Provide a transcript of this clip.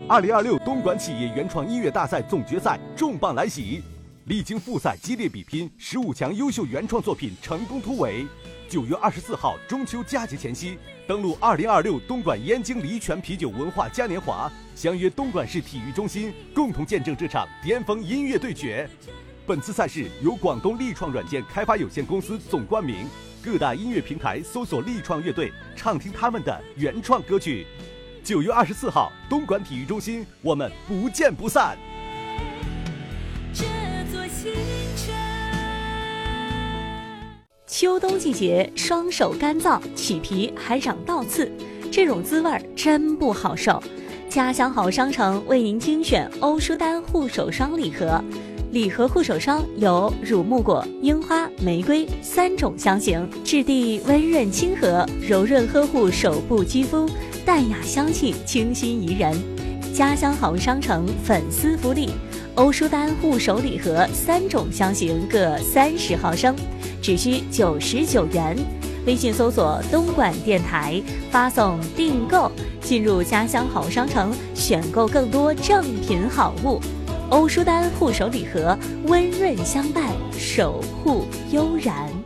2026东莞企业原创音乐大赛总决赛重磅来袭，历经复赛激烈比拼，15强优秀原创作品成功突围。9月24号中秋佳节前夕，登陆2026东莞燕京黎泉啤酒文化嘉年华，相约东莞市体育中心，共同见证这场巅峰音乐对决。本次赛事由广东力创软件开发有限公司总冠名，各大音乐平台搜索力创乐队，畅听他们的原创歌曲。9月24号东莞体育中心，我们不见不散。 这座新城。 秋冬季节，双手干燥，起皮还长倒刺，这种滋味真不好受。家乡好商城为您精选欧舒丹护手霜礼盒，礼盒护手霜有乳木果、樱花、玫瑰3种香型，质地温润亲和，柔润呵护手部肌肤，淡雅香气，清新宜人。家乡好商城粉丝福利，欧舒丹护手礼盒3种香型各30毫升，只需99元。微信搜索东莞电台，发送订购，进入家乡好商城，选购更多正品好物。欧舒丹护手礼盒，温润相伴，守护悠然。